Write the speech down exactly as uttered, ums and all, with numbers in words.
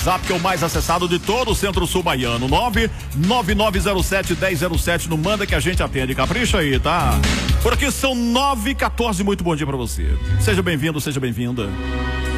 WhatsApp que é o mais acessado de todo o Centro-Sul baiano. nove nove nove zero sete um zero zero sete. Não manda que a gente atende. Capricha aí, tá? Por aqui são nove e quatorze. Muito bom dia pra você. Seja bem-vindo, seja bem-vinda.